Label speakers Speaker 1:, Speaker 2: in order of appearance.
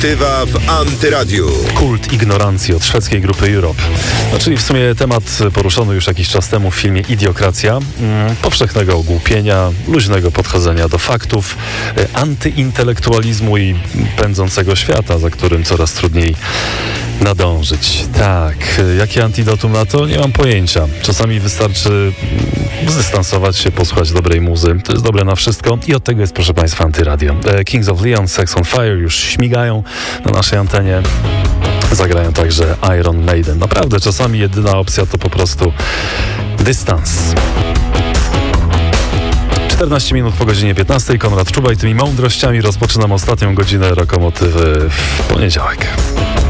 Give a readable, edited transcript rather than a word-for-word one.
Speaker 1: Perspektywa w Antyradiu.
Speaker 2: Kult ignorancji od szwedzkiej grupy Europe. Czyli w sumie temat poruszony już jakiś czas temu w filmie Idiokracja. Powszechnego ogłupienia, luźnego podchodzenia do faktów, antyintelektualizmu i pędzącego świata, za którym coraz trudniej nadążyć. Tak, jakie antidotum na to? Nie mam pojęcia. Czasami wystarczy zdystansować się, posłuchać dobrej muzy. To jest dobre na wszystko i od tego jest, proszę Państwa, Antyradio. Kings of Leon, Sex on Fire już śmigają na naszej antenie. Zagrają także Iron Maiden. Naprawdę, czasami jedyna opcja to po prostu dystans. 14 minut po godzinie 15. Konrad Czuba i tymi mądrościami rozpoczynam ostatnią godzinę Rokomotywy w poniedziałek.